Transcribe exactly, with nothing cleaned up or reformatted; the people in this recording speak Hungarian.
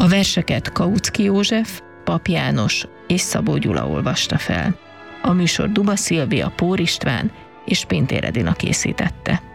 A verseket Kautsky József, Pap János és Szabó Gyula olvasta fel. A műsor Duba Szilvia, Pór István és Pintér Edina készítette.